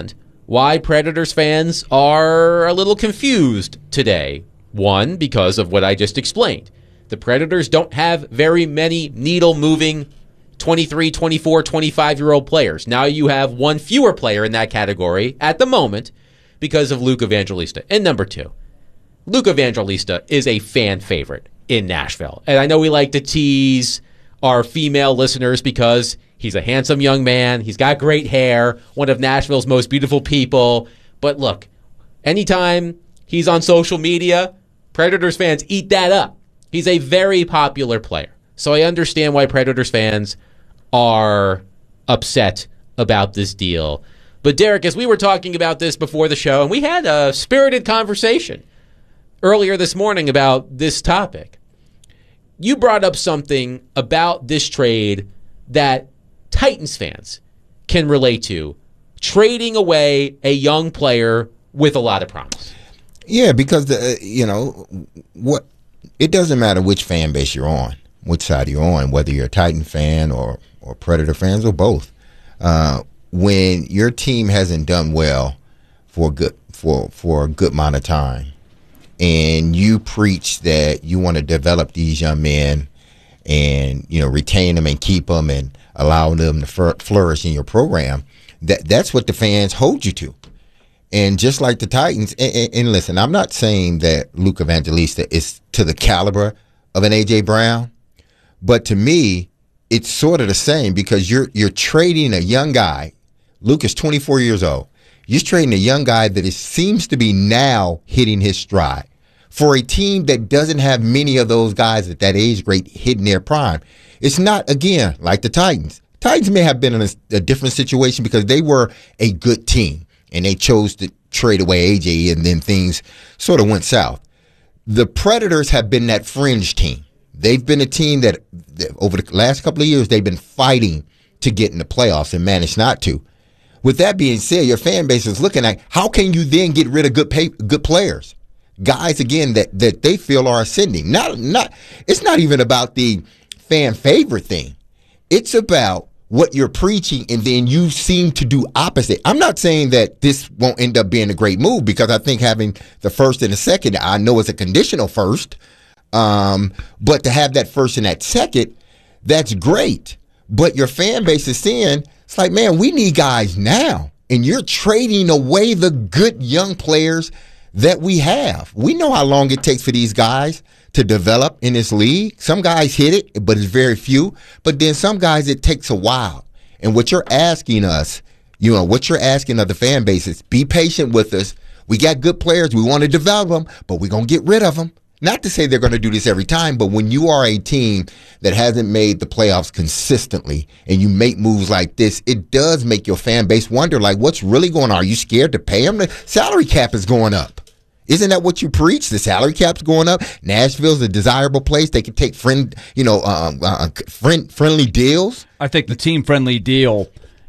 why Predators fans are a little confused today. One, because of what I just explained. The Predators don't have very many needle-moving twenty-three, twenty-four, twenty-five-year-old players. Now you have one fewer player in that category at the moment because of Luke Evangelista. And number two, Luke Evangelista is a fan favorite in Nashville. And I know we like to tease our female listeners because he's a handsome young man. He's got great hair, one of Nashville's most beautiful people. But look, anytime he's on social media, Predators fans eat that up. He's a very popular player. So I understand why Predators fans are upset about this deal. But Derek, as we were talking about this before the show, and we had a spirited conversation earlier this morning about this topic, you brought up something about this trade that Titans fans can relate to, trading away a young player with a lot of promise. Yeah, because the you know what, it doesn't matter which fan base you're on, which side you're on, whether you're a Titan fan or or Predator fans or both. Uh, when your team hasn't done well for good for for a good amount of time, and you preach that you want to develop these young men and you know retain them and keep them and allow them to fur- flourish in your program, that that's what the fans hold you to. And just like the Titans, and, and, and listen, I'm not saying that Luke Evangelista is to the caliber of an A J Brown, but to me, it's sort of the same because you're you're trading a young guy. Luke is twenty-four years old. You're trading a young guy that is, seems to be now hitting his stride for a team that doesn't have many of those guys at that age grade hitting their prime. It's not, again, like the Titans. Titans may have been in a, a different situation because they were a good team and they chose to trade away A J, and then things sort of went south. The Predators have been that fringe team. They've been a team that, that over the last couple of years, they've been fighting to get in the playoffs and managed not to. With that being said, your fan base is looking at how can you then get rid of good pay, good players, guys again that that they feel are ascending. Not not. It's not even about the fan favorite thing. It's about what you're preaching, and then you seem to do opposite. I'm not saying that this won't end up being a great move because I think having the first and the second, I know it's a conditional first, um, but to have that first and that second, that's great. But your fan base is saying, it's like, man, we need guys now. And you're trading away the good young players that we have. We know how long it takes for these guys to develop in this league. Some guys hit it, but it's very few. But then some guys, it takes a while. And what you're asking us, you know, what you're asking of the fan base is be patient with us. We got good players. We want to develop them, but we're going to get rid of them. Not to say they're going to do this every time, but when you are a team that hasn't made the playoffs consistently and you make moves like this, it does make your fan base wonder, like, what's really going on? Are you scared to pay them? The salary cap is going up. Isn't that what you preach? The salary cap's going up. Nashville's a desirable place. They can take friend, you know, uh, uh, friend friendly deals. I think the team friendly deal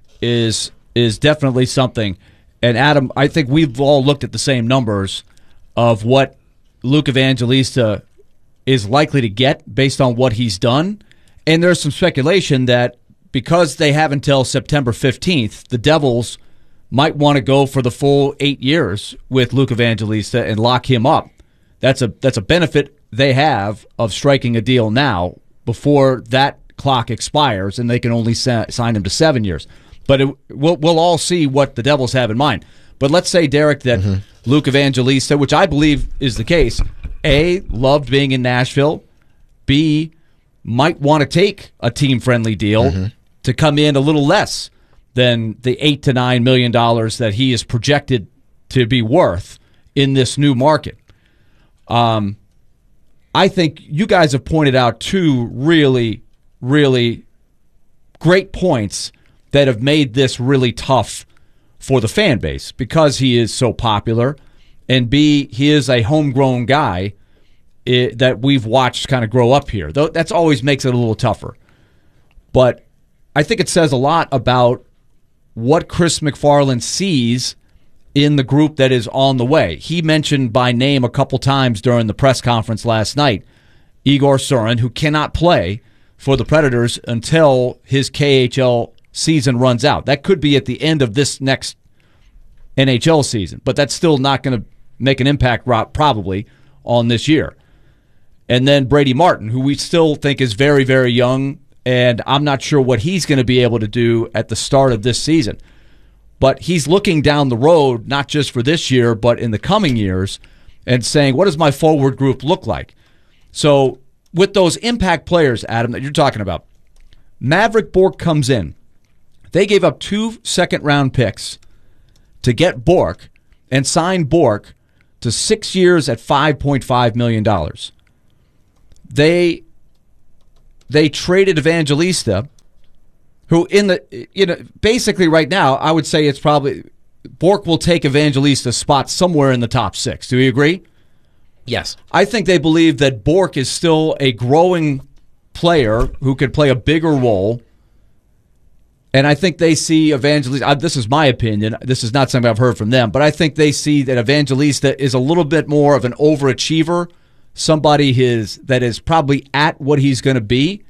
is is definitely something. And Adam, I think we've all looked at the same numbers of what Luke Evangelista is likely to get based on what he's done. And there's some speculation that because they have until September fifteenth, the Devils might want to go for the full eight years with Luke Evangelista and lock him up. That's a that's a benefit they have of striking a deal now before that clock expires, and they can only sa- sign him to seven years. But it, we'll, we'll all see what the Devils have in mind. But let's say, Derek, that mm-hmm. Luke Evangelista, which I believe is the case, A, loved being in Nashville, B, might want to take a team-friendly deal mm-hmm. to come in a little less than the eight to nine million dollars that he is projected to be worth in this new market. Um, I think you guys have pointed out two really, really great points that have made this really tough for the fan base because he is so popular, and B, he is a homegrown guy it, that we've watched kind of grow up here. Though that's always makes it a little tougher. But I think it says a lot about what Chris McFarland sees in the group that is on the way. He mentioned by name a couple times during the press conference last night Igor Surin, who cannot play for the Predators until his K H L season runs out. That could be at the end of this next N H L season. But that's still not going to make an impact probably on this year. And then Brady Martin, who we still think is very, very young, and I'm not sure what he's going to be able to do at the start of this season. But he's looking down the road, not just for this year, but in the coming years, and saying, what does my forward group look like? So with those impact players, Adam, that you're talking about, Maverick Bourque comes in. They gave up two second-round picks to get Bourque and sign Bourque to six years at five point five million dollars. They they traded Evangelista, who in the you know basically right now I would say it's probably Bourque will take Evangelista's spot somewhere in the top six. Do you agree? Yes. I think they believe that Bourque is still a growing player who could play a bigger role. And I think they see Evangelista, this is my opinion, this is not something I've heard from them, but I think they see that Evangelista is a little bit more of an overachiever, somebody his, that is probably at what he's going to be.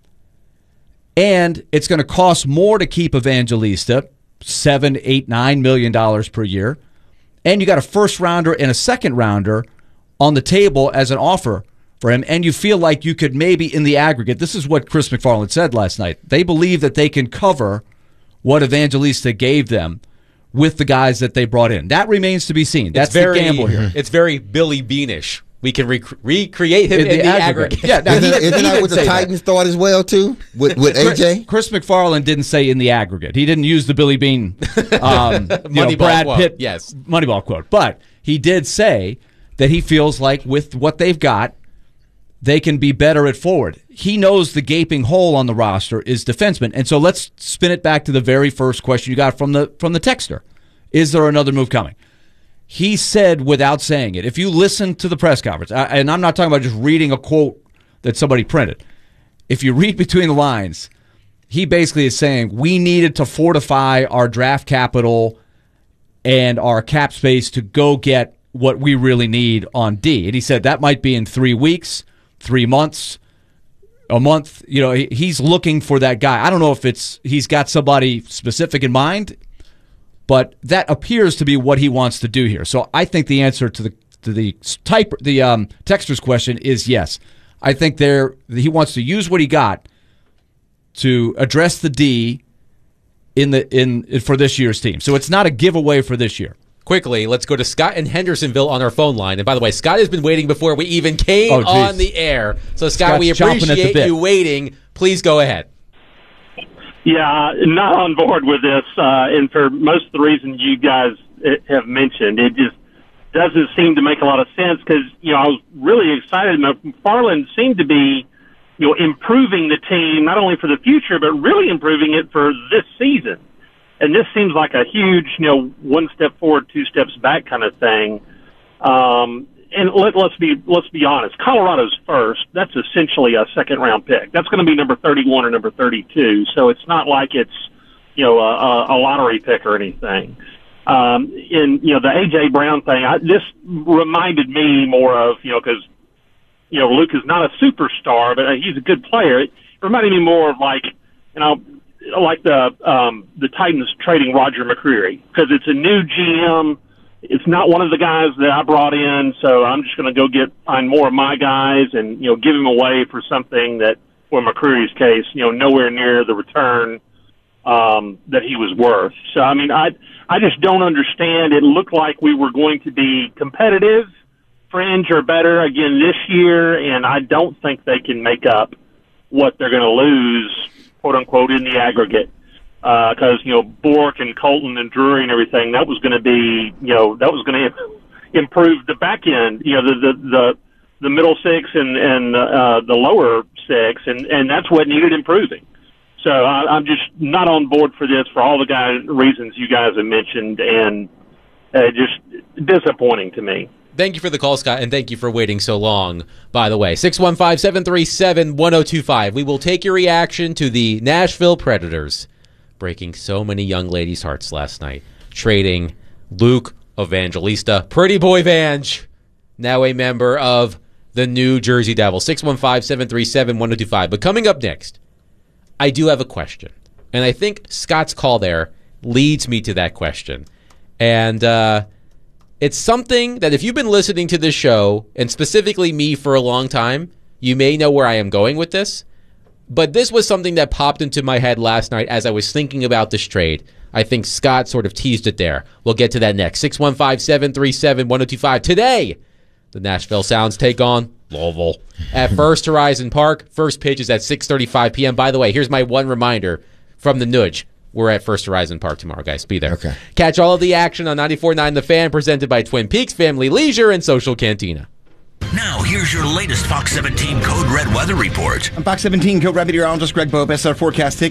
And it's going to cost more to keep Evangelista, seven, eight, nine million dollars per year. And you got a first rounder and a second rounder on the table as an offer for him, and you feel like you could maybe in the aggregate, this is what Chris McFarland said last night, they believe that they can cover what Evangelista gave them with the guys that they brought in. That remains to be seen. That's it's very, the gamble here. It's very Billy Beanish. We can rec- recreate him in, in the, the aggregate. aggregate. Yeah, isn't, isn't that what the Titans that. thought as well, too, with, with A J? Chris McFarland didn't say in the aggregate. He didn't use the Billy Bean, um, you know, Brad quote. Pitt yes. Moneyball quote. But he did say that he feels like with what they've got, they can be better at forward. He knows the gaping hole on the roster is defenseman. And so let's spin it back to the very first question you got from the from the texter. Is there another move coming? He said without saying it. If you listen to the press conference, and I'm not talking about just reading a quote that somebody printed. If you read between the lines, he basically is saying we needed to fortify our draft capital and our cap space to go get what we really need on D. And he said that might be in three weeks. Three months, a month, you know, he's looking for that guy. I don't know if it's he's got somebody specific in mind, but that appears to be what he wants to do here. So I think the answer to the to the type the um, texter's question is yes. I think there he wants to use what he got to address the D in the in for this year's team. So it's not a giveaway for this year. Quickly, let's go to Scott in Hendersonville on our phone line. And by the way, Scott has been waiting before we even came oh, on the air. So, Scott, Scott's we appreciate you waiting. Please go ahead. Yeah, not on board with this. Uh, and for most of the reasons you guys have mentioned, it just doesn't seem to make a lot of sense because, you know, I was really excited. McFarland seemed to be, you know, improving the team, not only for the future, but really improving it for this season. And this seems like a huge, you know, one step forward, two steps back kind of thing. Um, and let, let's be let's be honest. Colorado's first. That's essentially a second round pick. That's going to be number thirty-one or number thirty-two. So it's not like it's, you know, a, a lottery pick or anything. Um, and you know, the A J Brown thing. I, this reminded me more of, you know, because you know Luke is not a superstar, but he's a good player. It reminded me more of like, you know. like the um, the Titans trading Roger McCreary because it's a new G M. It's not one of the guys that I brought in, so I'm just going to go get find more of my guys and you know give him away for something that, for McCreary's case, you know nowhere near the return um, that he was worth. So I mean, I I just don't understand. It looked like we were going to be competitive, fringe or better again this year, and I don't think they can make up what they're going to lose, quote unquote, in the aggregate, because uh, you know Bourque and Colton and Drury and everything, that was going to be, you know, that was going to improve the back end, you know, the the the, the middle six and and uh, the lower six, and and that's what needed improving. So I, I'm just not on board for this for all the guys reasons you guys have mentioned, and uh, just disappointing to me. Thank you for the call, Scott, and thank you for waiting so long, by the way. six one five, seven three seven, one oh two five. We will take your reaction to the Nashville Predators breaking so many young ladies' hearts last night, trading Luke Evangelista, Pretty Boy Vange, now a member of the New Jersey Devils. six one five, seven three seven, one oh two five. But coming up next, I do have a question, and I think Scott's call there leads me to that question. And uh, it's something that if you've been listening to this show, and specifically me for a long time, you may know where I am going with this. But this was something that popped into my head last night as I was thinking about this trade. I think Scott sort of teased it there. We'll get to that next. six one five, seven three seven, one oh two five. Today, the Nashville Sounds take on Louisville at First Horizon Park. First pitch is at six thirty-five p.m. By the way, here's my one reminder from the Nudge. We're at First Horizon Park tomorrow, guys. Be there. Okay. Catch all of the action on ninety-four point nine The Fan, presented by Twin Peaks Family Leisure and Social Cantina. Now, here's your latest Fox seventeen Code Red weather report. I'm Fox seventeen Code Red meteorologist Greg Bobus. Our forecast